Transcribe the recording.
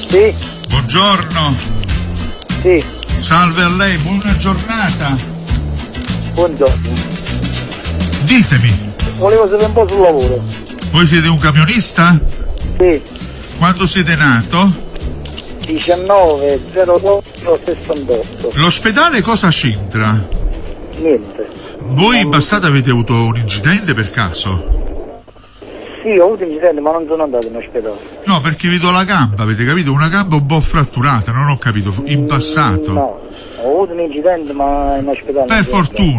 Sì? Buongiorno. Sì. Salve a lei, buona giornata. Buongiorno. Ditemi, Volevo sapere un po' sul lavoro. voi siete un camionista? Sì. Quando siete nato? 19.02.68. L'ospedale cosa c'entra? Niente. Voi in passato avete avuto un incidente per caso? Sì, ho avuto incidente, ma non sono andato in ospedale. No, perché vedo la gamba, avete capito? Una gamba un po' fratturata, non ho capito, in passato. No, ho avuto un incidente, ma in ospedale. Per non sono andato. fortuna.